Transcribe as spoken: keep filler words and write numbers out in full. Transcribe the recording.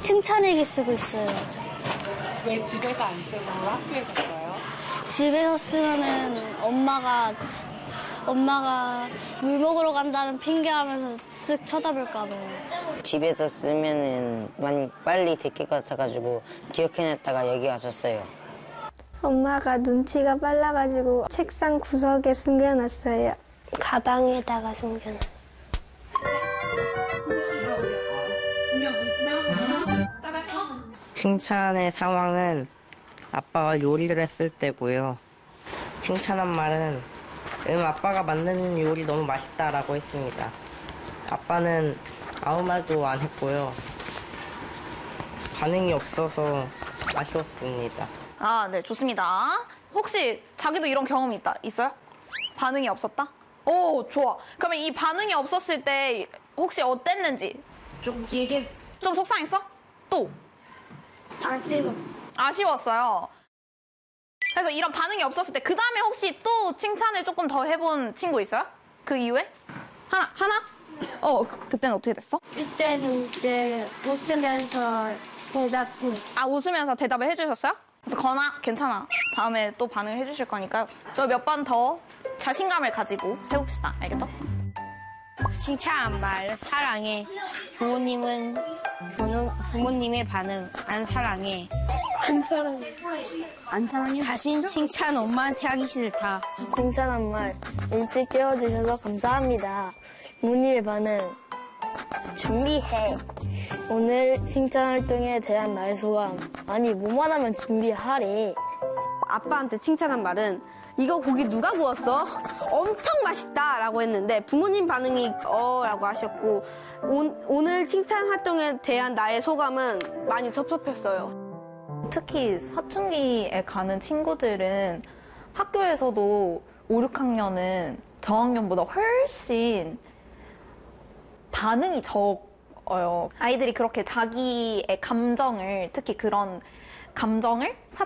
칭찬일기 쓰고 있어요. 저. 왜 집에서 안 쓰고 학교에서 써요? 집에서 쓰면은 엄마가 엄마가 물 먹으러 간다는 핑계하면서 쓱 쳐다볼까 봐요. 집에서 쓰면은 많이 빨리 될 것 같아가지고 기억해놨다가 여기 왔었어요. 엄마가 눈치가 빨라가지고 책상 구석에 숨겨놨어요. 가방에다가 숨겨놔. 칭찬의 상황은 아빠가 요리를 했을 때고요. 칭찬한 말은 음, 아빠가 만드는 요리 너무 맛있다라고 했습니다. 아빠는 아무 말도 안 했고요. 반응이 없어서 아쉬웠습니다. 아, 네, 좋습니다. 혹시 자기도 이런 경험이 있다, 있어요? 반응이 없었다? 오, 좋아. 그러면 이 반응이 없었을 때 혹시 어땠는지 좀 얘기해. 좀 속상했어? 또? 아쉬워. 아쉬웠어요. 그래서 이런 반응이 없었을 때 그 다음에 혹시 또 칭찬을 조금 더 해본 친구 있어요? 그 이후에? 하나? 하나? 어, 그, 그때는 어떻게 됐어? 그때는 이제 웃으면서 대답해. 아, 웃으면서 대답을 해주셨어요? 그래서 건아, 괜찮아. 다음에 또 반응을 해주실 거니까 저 몇 번 더 자신감을 가지고 해봅시다. 알겠죠? 칭찬 말 사랑해. 부모님은 부모, 부모님의 반응 안 사랑해. 안 사랑해. 안 사랑해? 다신 칭찬 엄마한테 하기 싫다. 칭찬한 말 일찍 깨워주셔서 감사합니다. 부모님의 반응 준비해. 오늘 칭찬 활동에 대한 나의 소감. 아니 뭐만 하면 준비하래. 아빠한테 칭찬한 말은 이거 고기 누가 구웠어? 엄청 맛있다 라고 했는데 부모님 반응이 어 라고 하셨고 오, 오늘 칭찬 활동에 대한 나의 소감은 많이 섭섭했어요. 특히 사춘기에 가는 친구들은 학교에서도 오, 육 학년은 저학년보다 훨씬 반응이 적어요. 아이들이 그렇게 자기의 감정을, 특히 그런 감정을 사,